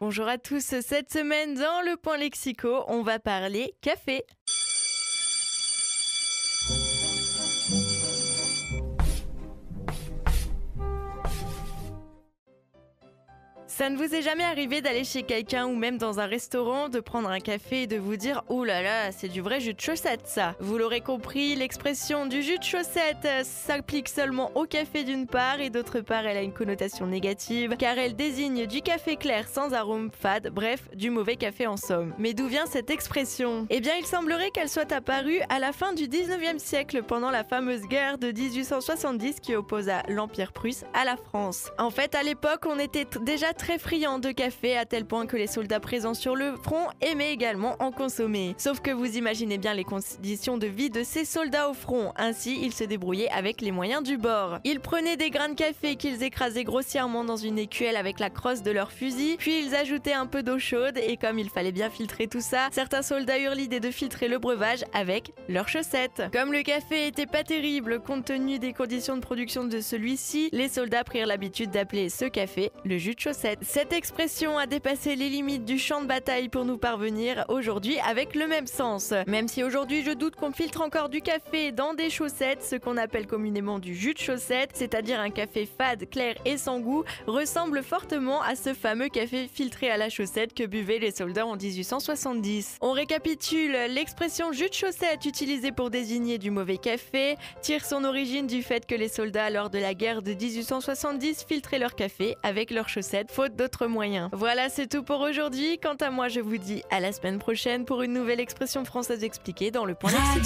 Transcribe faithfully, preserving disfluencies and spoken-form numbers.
Bonjour à tous, cette semaine dans le Point Lexico, on va parler café. Ça ne vous est jamais arrivé d'aller chez quelqu'un ou même dans un restaurant, de prendre un café et de vous dire « Ouh là là, c'est du vrai jus de chaussette ça !» Vous l'aurez compris, l'expression du jus de chaussette s'applique seulement au café d'une part et d'autre part elle a une connotation négative car elle désigne du café clair sans arôme fade, bref, du mauvais café en somme. Mais d'où vient cette expression ? Eh bien il semblerait qu'elle soit apparue à la fin du dix-neuvième siècle pendant la fameuse guerre de dix-huit cent soixante-dix qui opposa l'Empire prusse à la France. En fait, à l'époque, on était t- déjà très très friand de café à tel point que les soldats présents sur le front aimaient également en consommer. Sauf que vous imaginez bien les conditions de vie de ces soldats au front, ainsi ils se débrouillaient avec les moyens du bord. Ils prenaient des grains de café qu'ils écrasaient grossièrement dans une écuelle avec la crosse de leur fusil, puis ils ajoutaient un peu d'eau chaude et comme il fallait bien filtrer tout ça, certains soldats eurent l'idée de filtrer le breuvage avec leurs chaussettes. Comme le café était pas terrible compte tenu des conditions de production de celui-ci, les soldats prirent l'habitude d'appeler ce café le jus de chaussette. Cette expression a dépassé les limites du champ de bataille pour nous parvenir aujourd'hui avec le même sens. Même si aujourd'hui je doute qu'on filtre encore du café dans des chaussettes, ce qu'on appelle communément du jus de chaussette, c'est-à-dire un café fade, clair et sans goût, ressemble fortement à ce fameux café filtré à la chaussette que buvaient les soldats en dix-huit cent soixante-dix. On récapitule, l'expression jus de chaussette utilisée pour désigner du mauvais café tire son origine du fait que les soldats lors de la guerre de dix-huit cent soixante-dix filtraient leur café avec leurs chaussettes, faute d'autres moyens. Voilà, c'est tout pour aujourd'hui. Quant à moi, je vous dis à la semaine prochaine pour une nouvelle expression française expliquée dans le Point Lexico.